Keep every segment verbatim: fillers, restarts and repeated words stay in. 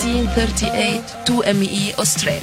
ستة عشر ثمانية وثلاثين تو إم إي أستراليا.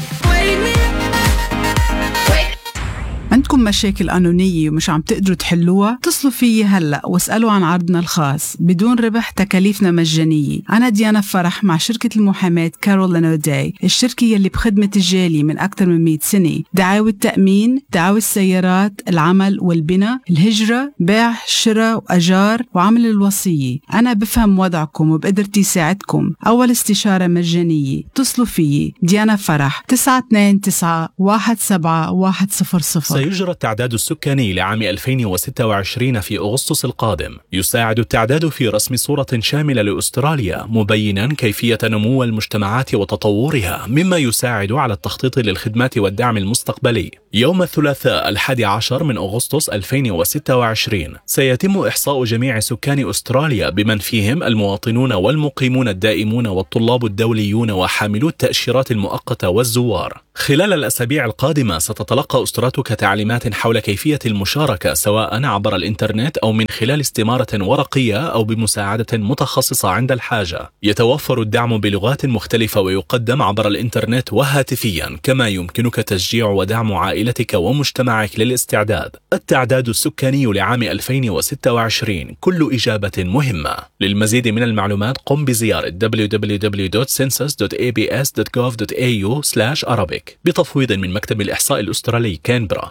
عندكم مشاكل قانونية ومش عم تقدروا تحلوها؟ اتصلوا فيي هلأ واسألوا عن عرضنا الخاص بدون ربح، تكاليفنا مجانية. أنا ديانا فرح مع شركة المحاماة كارولين أوداي، الشركة يلي بخدمة الجالية من أكثر من مئة سنة. دعاوى التأمين، دعاوى السيارات، العمل والبناء، الهجرة، بيع، شراء وأجار، وعمل الوصية. أنا بفهم وضعكم وبقدرتي ساعدكم. أول استشارة مجانية. اتصلوا فيي ديانا فرح تسعة اثنين تسعة واحد سبعة واحد صفر صفر. سيجرى التعداد السكاني لعام ألفين وستة وعشرين في أغسطس القادم. يساعد التعداد في رسم صورة شاملة لأستراليا، مبينا كيفية نمو المجتمعات وتطورها، مما يساعد على التخطيط للخدمات والدعم المستقبلي. يوم الثلاثاء الحادي عشر من أغسطس ألفين وستة وعشرين سيتم إحصاء جميع سكان أستراليا، بمن فيهم المواطنون والمقيمون الدائمون والطلاب الدوليون وحاملو التأشيرات المؤقتة والزوار. خلال الأسابيع القادمة ستتلقى أسرتك تعليمات حول كيفية المشاركة، سواء عبر الإنترنت أو من خلال استمارة ورقية أو بمساعدة متخصصة عند الحاجة. يتوفر الدعم بلغات مختلفة ويقدم عبر الإنترنت وهاتفيا، كما يمكنك تشجيع ودعم عائلتك ومجتمعك للاستعداد. التعداد السكاني لعام ألفين وستة وعشرين، كل إجابة مهمة. للمزيد من المعلومات قم بزيارة دبليو دبليو دبليو دوت سنسس دوت إيه بي إس دوت جوف دوت إيه يو سلاش أرابيك بتفويض من مكتب الإحصاء الأسترالي كانبرا.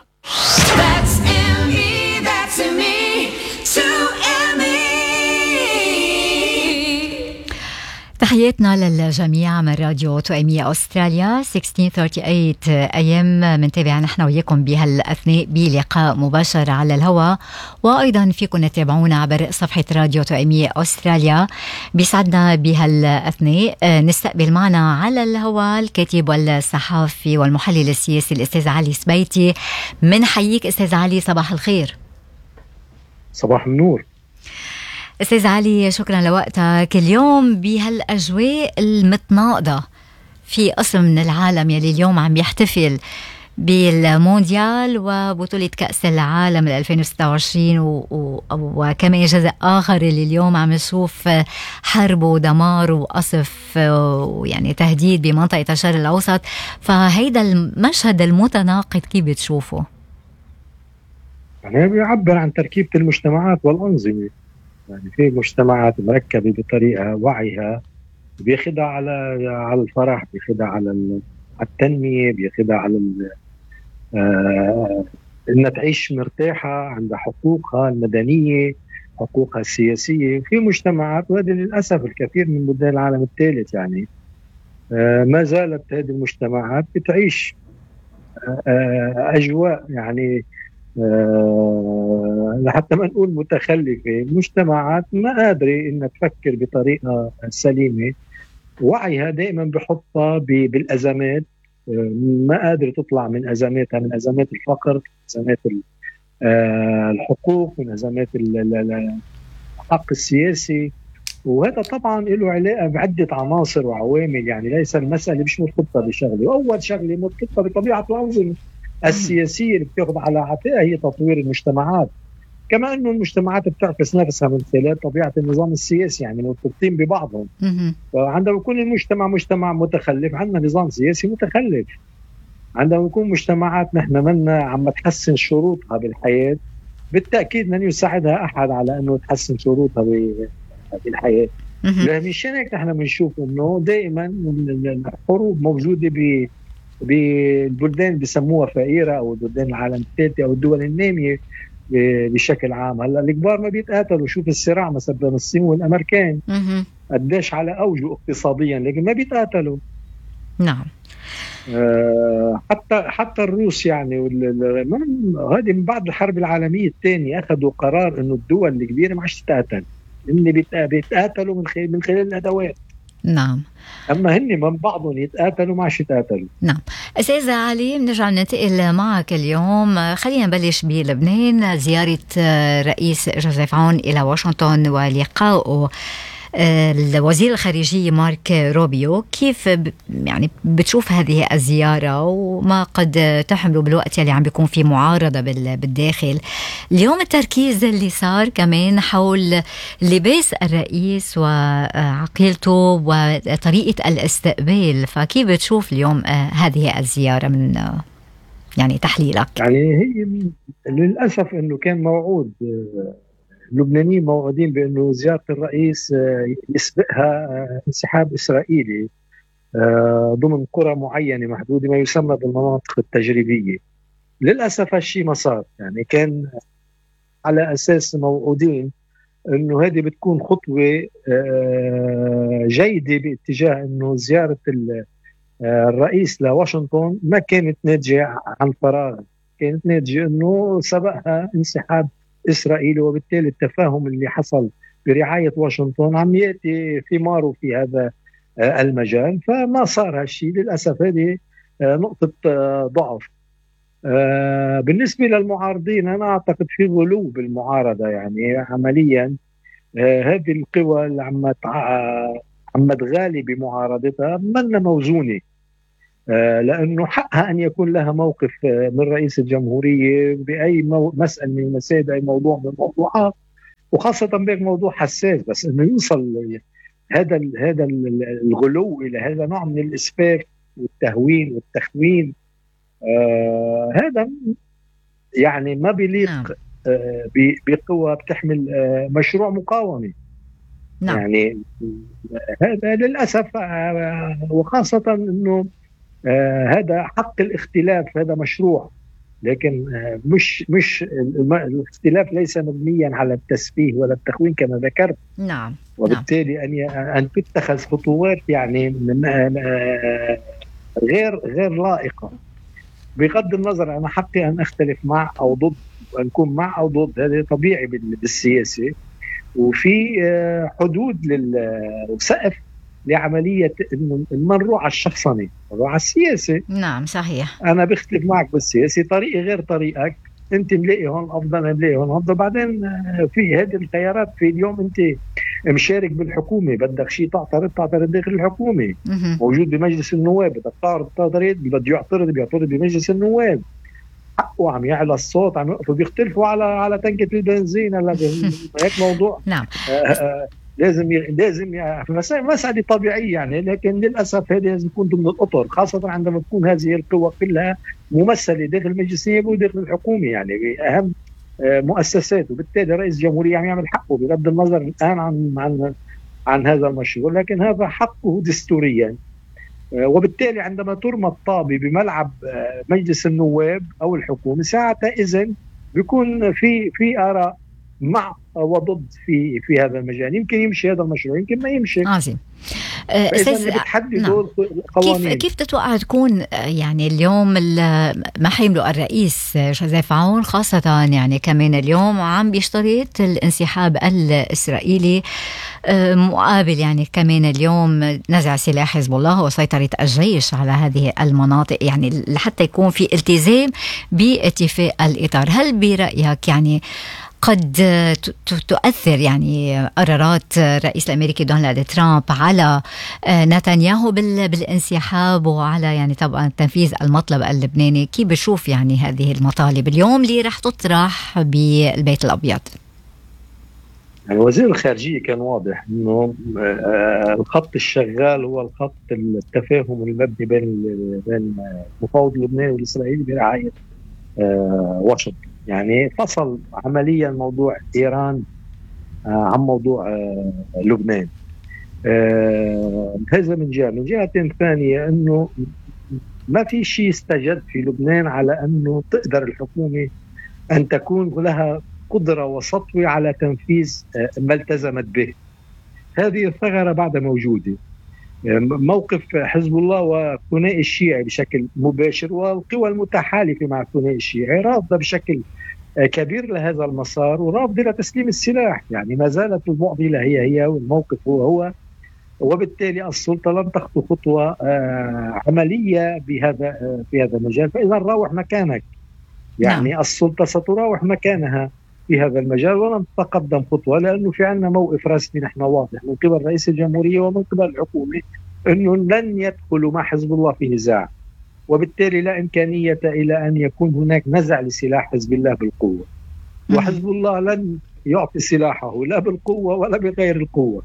تحياتنا للجميع من راديو تو إم إي أستراليا ستة عشر ثمانية وثلاثين إيه إم. منتابع نحن وياكم بهالأثناء بلقاء مباشر على الهواء، وأيضا فيكم تتابعونا عبر صفحة راديو تو إم إي أستراليا. بيسعدنا بهالأثناء نستقبل معنا على الهواء الكاتب والصحافي والمحلل السياسي الأستاذ علي سبيتي. من حييك أستاذ علي، صباح الخير. صباح النور أستاذ علي، شكرا لوقتك. اليوم بهالأجواء المتناقضة في قسم من العالم يلي اليوم عم يحتفل بالمونديال وبطولة كأس العالم ألفين وستة وعشرين، و... و... وكمان جزء آخر اللي اليوم عم نشوف حرب ودمار وقصف ويعني تهديد بمنطقة الشرق الأوسط. فهيدا المشهد المتناقض كيف بتشوفه؟ يعني بيعبر عن تركيبة المجتمعات والأنظمة. يعني في مجتمعات مركبة بطريقة وعيها بياخدها على على الفرح، بياخدها على التنمية، بياخدها على آه إنها تعيش مرتاحة، عندها حقوقها المدنية، حقوقها السياسية. في مجتمعات، وهذا للأسف الكثير من بلدان العالم الثالث يعني آه ما زالت هذه المجتمعات بتعيش آه أجواء يعني أه لحتى ما نقول متخلفة. مجتمعات ما قادرة إنها تفكر بطريقة سليمة، وعيها دائما بحطها بالأزمات، أه ما قادرة تطلع من أزماتها، من أزمات الفقر، من أزمات أه الحقوق، من أزمات الحق السياسي. وهذا طبعا له علاقة بعدة عناصر وعوامل، يعني ليس المسألة مش مرتبطة بشغلة. وأول شغلة مرتبطة بطبيعة الأنظمة السياسية اللي بتاخذ على عاتقها هي تطوير المجتمعات. كما انه المجتمعات بتعكس نفسها من خلال طبيعة النظام السياسي، يعني مرتبطين ببعضهم. فعندما يكون المجتمع مجتمع متخلف، عندنا نظام سياسي متخلف. عندما يكون مجتمعات نحن منا عم تحسن شروطها بالحياة، بالتأكيد لن يساعدها أحد على أنه تحسن شروطها بالحياة. مشان هيك نحن بنشوف أنه دائما الحروب موجودة ب بالبلدان بسموها فقيرة أو البلدان العالم الثالثة أو الدول النامية بشكل عام. هلا الكبار ما بيتقاتلوا. شوف الصراع مثلا بين الصين والأمريكان قديش على أوجه اقتصاديا، لكن ما بيتقاتلوا. نعم. آه حتى حتى الروس يعني هذه من بعد الحرب العالمية الثانية أخذوا قرار إنه الدول الكبيرة ما عادش تتقاتل، إن بيتقاتلوا من خلال من خلال الأدوات. نعم. أما هن من بعضهم يتقاتلوا ما عادش يتقاتلوا. نعم. أستاذ علي، بنرجع ننتقل معك اليوم. خلينا نبلش بلبنان. زيارة رئيس جوزيف عون إلى واشنطن ولقائه الوزير الخارجية مارك روبيو، كيف يعني بتشوف هذه الزيارة وما قد تحمله بالوقت اللي عم بيكون في معارضة بالداخل؟ اليوم التركيز اللي صار كمان حول لباس الرئيس وعقيلته وطريقة الاستقبال، فكيف بتشوف اليوم هذه الزيارة من يعني تحليلك؟ يعني هي للأسف أنه كان موعود، اللبنانيين موعودين بأنه زيارة الرئيس يسبقها انسحاب إسرائيلي ضمن قرى معينة محدودة ما يسمى بالمناطق التجريبية. للأسف هالشيء ما صار، يعني كان على أساس موعودين أنه هذه بتكون خطوة جيدة باتجاه أنه زيارة الرئيس لواشنطن ما كانت ناتجة عن فراغ، كانت ناتجة أنه سبقها انسحاب إسرائيل، وبالتالي التفاهم اللي حصل برعاية واشنطن عم يأتي ثماره في هذا المجال، فما صار هالشيء للأسف. هذه نقطة ضعف. بالنسبة للمعارضين أنا أعتقد في غلو بالمعارضة، يعني عمليا هذه القوى اللي عم عم تغالي بمعارضتها منا موزونة، لأنه حقها أن يكون لها موقف من رئيس الجمهورية بأي مسألة من المسائل، أي موضوع من الموضوعات، وخاصة بموضوع حساس. بس أنه يوصل هذا هذا الغلو إلى هذا نوع من الإسفاف والتهوين والتخوين، آه هذا يعني ما بيليق آه بقوة بتحمل آه مشروع مقاومة. نعم. يعني هذا للأسف، آه وخاصة أنه آه هذا حق الاختلاف، هذا مشروع، لكن آه مش مش الاختلاف ليس مبنيا على التسفيه ولا التخوين كما ذكرت. نعم. وبالتالي أن أن تتخذ خطوات يعني من آه غير غير لائقة. بغض النظر أنا حقي أن أختلف مع أو ضد، أن أكون مع أو ضد، هذا طبيعي بالسياسة، وفي حدود للسقف لعملية المنروع على الشخصني، المنروع على السياسة. نعم صحيح. أنا بختلف معك بالسياسة، طريقي غير طريقك، أنت ملاقي هون أفضل، أنا ملاقي هون أفضل. بعدين في هذه الخيارات، في اليوم أنت مشارك بالحكومة، بدك شيء تعترض تعترض داخل الحكومة، موجود بمجلس النواب، بدك تعرض تعترض، بده يعترض بيعترض بمجلس النواب، حقه عم يعلى الصوت، عم يقفوا بيختلفوا على على تنكة البنزين. هلا هيك موضوع. نعم. آآ آآ لازم ي... لازم ي... مسألة طبيعية يعني، لكن للأسف هذه لازم تكون ضمن الأطر، خاصة عندما تكون هذه القوى كلها ممثلة داخل المجلس وداخل الحكومة، يعني بأهم مؤسسات، وبالتالي رئيس الجمهورية عم يعمل حقه بغض النظر الآن عن عن عن هذا المشروع، لكن هذا حقه دستوريا. وبالتالي عندما ترمى الطابة بملعب مجلس النواب أو الحكومة، ساعتها إذن بيكون في في آراء مع وضد في في هذا المجال، يمكن يمشي هذا المشروع، يمكن ما يمشي. عظيم. أستاذ نعم. كيف كيف تتوقع تكون يعني اليوم ما حيملوا الرئيس جوزيف عون، خاصة يعني كمان اليوم عم بيشترط الانسحاب الإسرائيلي مقابل يعني كمان اليوم نزع سلاح حزب الله وسيطرة الجيش على هذه المناطق، يعني لحتى يكون في التزام باتفاق الإطار. هل برأيك يعني قد تؤثر يعني قرارات الرئيس الأمريكي دونالد ترامب على نتنياهو بالانسحاب وعلى يعني طبعا تنفيذ المطلب اللبناني؟ كيف بشوف يعني هذه المطالب اليوم اللي رح تطرح بالبيت الأبيض؟ يعني وزير الخارجية كان واضح إنه الخط الشغال هو الخط التفاهم المبني بين بين المفاوض اللبناني والإسرائيلي برعاية واشنطن. يعني فصل عمليا موضوع إيران عن موضوع لبنان. هذا من جهة. من جهة ثانية أنه ما في شيء استجد في لبنان على أنه تقدر الحكومة أن تكون لها قدرة وسطوة على تنفيذ ما التزمت به. هذه الثغرة بعد موجودة. موقف حزب الله والثنائي الشيعي بشكل مباشر والقوى المتحالفة مع الثنائي الشيعي رافضة بشكل كبير لهذا المسار ورافضة لتسليم السلاح، يعني ما زالت المعضلة هي هي والموقف هو هو، وبالتالي السلطة لم تخطو خطوة عملية بهذا في هذا المجال. فإذا راوح مكانك، يعني نعم. السلطة ستراوح مكانها في هذا المجال ولن تتقدم خطوة، لأنه في عندنا موقف رسمي نحن واضح من قبل رئيس الجمهورية ومن قبل الحكومة أنه لن يدخلوا مع حزب الله في نزاع، وبالتالي لا إمكانية إلى أن يكون هناك نزع لسلاح حزب الله بالقوة، وحزب الله لن يعطي سلاحه لا بالقوة ولا بغير القوة.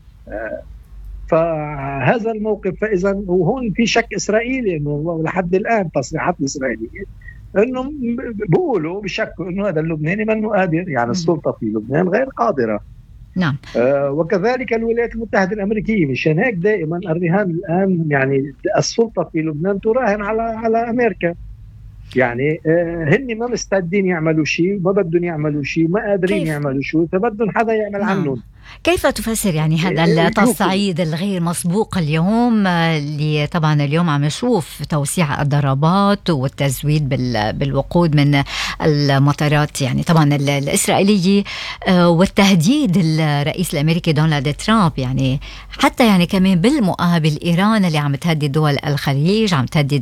فهذا الموقف، فإذا وهون في شك إسرائيلي إنه لحد الآن تصريحات الإسرائيلية إنه بيقولوا بشكوا إنه هذا اللبناني منه قادر، يعني السلطة في لبنان غير قادرة. نعم. آه وكذلك الولايات المتحدة الأمريكية، مشان هيك دائما الرهان الآن يعني السلطة في لبنان تراهن على على أمريكا. يعني آه هن ما مستعدين يعملوا شيء، ما بدهم يعملوا شيء، ما قادرين كيف؟ يعملوا شيء، فبدهم حدا يعمل نعم. عنهم. كيف تفسر يعني هذا التصعيد الغير مسبوق اليوم، اللي طبعا اليوم عم نشوف توسيع الضربات والتزويد بالوقود من المطارات يعني طبعا الإسرائيلية، والتهديد الرئيس الأمريكي دونالد ترامب، يعني حتى يعني كمان بالمقابل إيران اللي عم تهدد دول الخليج، عم تهدد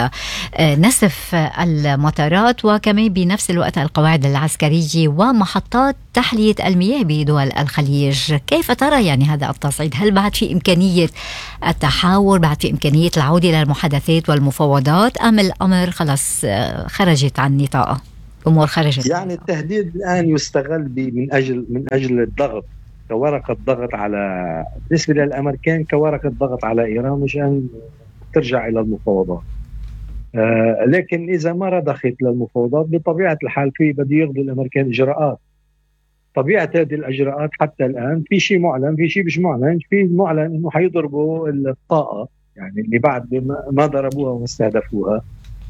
نسف المطارات، وكمان بنفس الوقت القواعد العسكرية ومحطات تحلية المياه بدول الخليج. كيف ترى يعني هذا التصعيد؟ هل بعد في إمكانية التحاور، بعد في إمكانية العودة إلى المحادثات والمفاوضات، أم الأمر خلاص خرجت عن نطاقه، أمور خرجت؟ يعني التهديد الآن يستغل من أجل من أجل الضغط، كورقة ضغط على بالنسبة للأمريكان، كورقة ضغط على إيران مشان ترجع إلى المفاوضات. آه لكن إذا ما رضخت للمفاوضات بطبيعة الحال في بده ياخذوا الأمريكان إجراءات. طبيعة هذه الإجراءات حتى الآن في شيء معلن، في شيء مش معلن. في معلن إنه حيضربوا الطاقة يعني اللي بعد ما ضربوها واستهدفوها،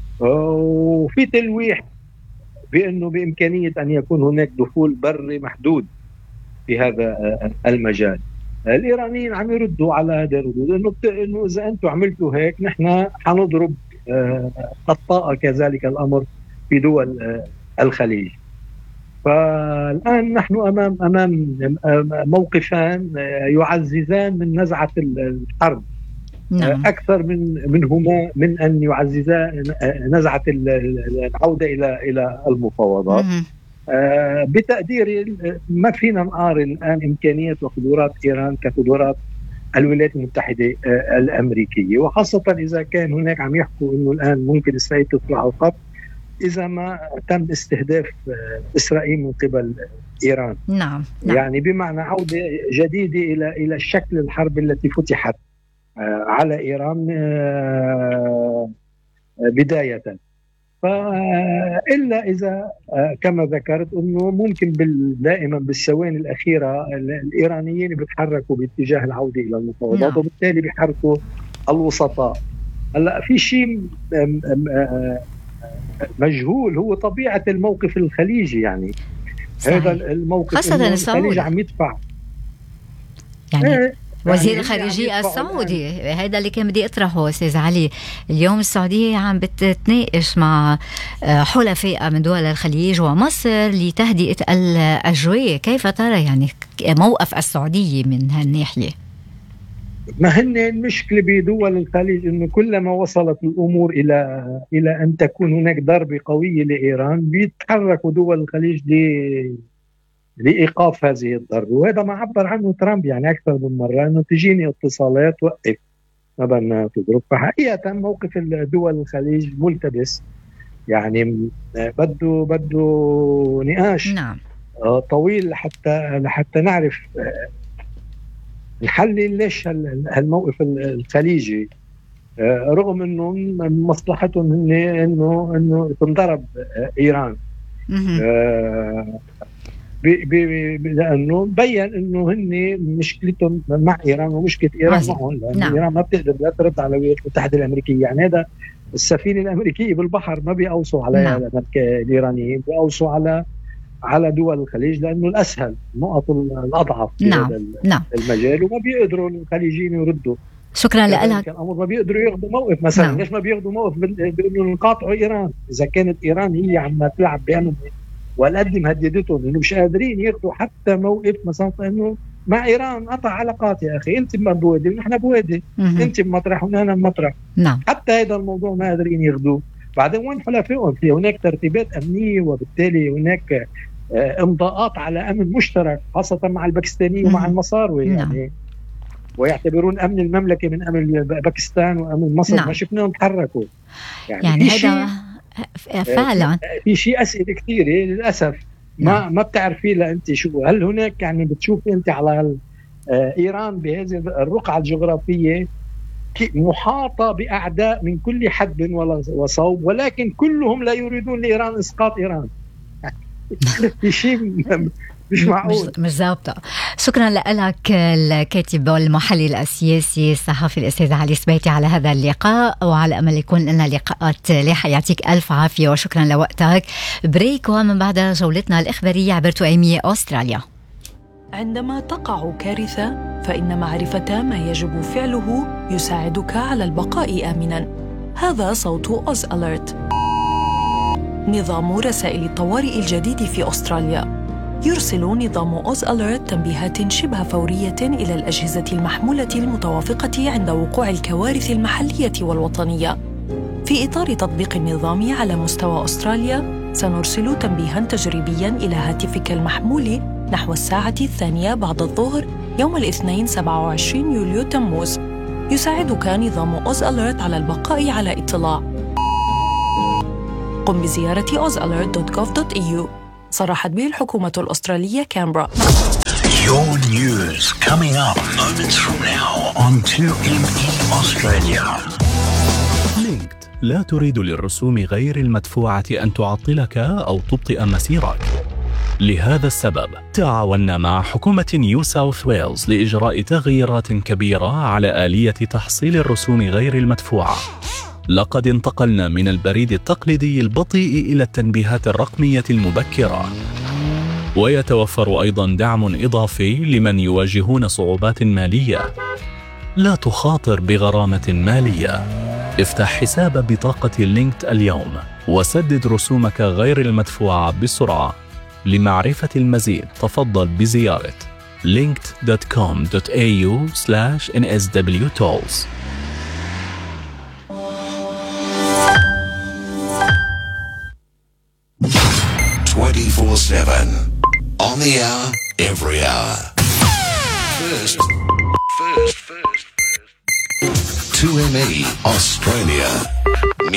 وفي تلويح بأنه بإمكانية أن يكون هناك دخول بري محدود في هذا المجال. الإيرانيين عم يردوا على هذا الردود إنه إنه إذا أنتم عملتوا هيك نحن حنضرب الطاقة كذلك الأمر في دول الخليج. فالآن نحن أمام أمام موقفان يعززان من نزعة الحرب نعم. أكثر من منهما من أن يعززا نزعة العودة إلى إلى المفاوضات. آه بتقديري ما فينا نقارن الآن إمكانيات وقدرات إيران كقدرات الولايات المتحدة آه الأمريكية، وخاصة إذا كان هناك عم يحكوا إنه الآن ممكن إسرائيل تطلع الخط إذا ما تم استهداف إسرائيل من قبل إيران. نعم. نعم. يعني بمعنى عودة جديدة إلى إلى الشكل الحرب التي فتحت على إيران بداية. فإلا إذا كما ذكرت أنه ممكن دائما بالثواني الأخيرة الإيرانيين بيتحركوا باتجاه العودة إلى المفاوضات. نعم. وبالتالي بيحركوا الوسطاء. هلا في شيء مجهول هو طبيعة الموقف الخليجي، يعني صحيح. هذا الموقف خاصة الخليج عم يدفع يعني ايه وزير يعني الخارجية يعني السعودي يعني. هذا اللي كان بدي أطرحه أستاذ علي. اليوم السعودية عم بتتناقش مع حلفاء من دول الخليج ومصر لتهدئة الأجواء. كيف ترى يعني موقف السعودية من هالناحية؟ ما هن المشكلة بدول الخليج إنه كلما وصلت الأمور إلى إلى أن تكون هناك ضربة قوية لإيران بيتحركوا دول الخليج ل لإيقاف هذه الضربة. وهذا ما عبر عنه ترامب يعني أكثر من مرة إنه تجيني اتصالات وقف ما بدنا تضرب. فحقيقة موقف الدول الخليج ملتبس، يعني بده بده نقاش نعم. طويل حتى لحتى نعرف نحلل ليش هالموقف الخليجي رغم انه مصلحتهم هن انه انه تنضرب ايران. لانه بين انه هن مشكلتهم مع ايران ومشكله ايران معهم، لانه نعم. ايران ما بتقدر لا ترد على الولايات المتحده الامريكيه. يعني هذا السفينه الامريكيه بالبحر ما بيقوصوا على نعم. الايرانيين، بيقوصوا على على دول الخليج لأنه الأسهل نقط الأضعف في نعم. هذا نعم. المجال، وما بيقدروا الخليجيين يردوا. شكرا لك. الأمر ما بيقدروا ياخذوا موقف مثلا. نعم. ليش ما بياخذوا موقف بأنه نقاطعوا إيران إذا كانت إيران هي عم تلعب بأنهم والقد مهددتهم إنه مش قادرين ياخذوا حتى موقف مثلا إنه مع إيران قطع علاقات. يا أخي أنت بوادي ونحن بوادي، أنت بمطرح ونحن بمطرح. نعم. حتى هذا الموضوع ما قادرين ياخذوه. بعدين وين حلفائهم؟ في هناك ترتيبات أمنية، وبالتالي هناك امضاءات على أمن مشترك خاصة مع الباكستانيين ومع المصاروي يعني نعم. ويعتبرون أمن المملكة من أمن باكستان وأمن مصر نعم. ما شفناهم تحركوا يعني, يعني هذا فعلا في شيء أسئلة كثيرة للأسف ما نعم. ما بتعرفي لا أنت شو هل هناك يعني بتشوف أنت على إيران بهذه الرقعة الجغرافية محاطة بأعداء من كل حدب وصوب ولكن كلهم لا يريدون لإيران إسقاط إيران في شيء مش معقول مش ضابطة. شكرا لك الكاتب والمحلل السياسي الصحفي الأستاذ علي سبيتي على هذا اللقاء وعلى أمل يكون لنا لقاءات لاحقة. يعطيك ألف عافية وشكرا لوقتك. بريك ومن بعد جولتنا الإخبارية عبر تو إم إي أستراليا. عندما تقع كارثة فإن معرفة ما يجب فعله يساعدك على البقاء آمناً. هذا صوت أوز أليرت، نظام رسائل الطوارئ الجديد في أستراليا. يرسل نظام أوز أليرت تنبيهات شبه فورية إلى الأجهزة المحمولة المتوافقة عند وقوع الكوارث المحلية والوطنية. في إطار تطبيق النظام على مستوى أستراليا، سنرسل تنبيهاً تجريبياً إلى هاتفك المحمول نحو الساعة الثانية بعد الظهر يوم الاثنين سبعة وعشرين يوليو تموز. يساعدك نظام أوز أليرت على البقاء على اطلاع. قم بزيارة أوز أليرت دوت جوف دوت إي يو. صرحت به الحكومة الأسترالية كامبرا. Your news coming up moments from now on تو إم إي Australia. لينكد لا تريد للرسوم غير المدفوعة أن تعطلك أو تبطئ مسيرك. لهذا السبب تعاوننا مع حكومة نيو ساوث ويلز لإجراء تغييرات كبيرة على آلية تحصيل الرسوم غير المدفوعة. لقد انتقلنا من البريد التقليدي البطيء إلى التنبيهات الرقمية المبكرة. ويتوفر أيضاً دعم إضافي لمن يواجهون صعوبات مالية. لا تخاطر بغرامة مالية. افتح حساب بطاقة لينكد اليوم وسدد رسومك غير المدفوعة بسرعة. لمعرفة المزيد تفضل بزيارة linked دوت كوم دوت إيه يو سلاش إن إس دبليو tolls. twenty-four seven on the hour, every hour. First, first, first, first. two M E Australia.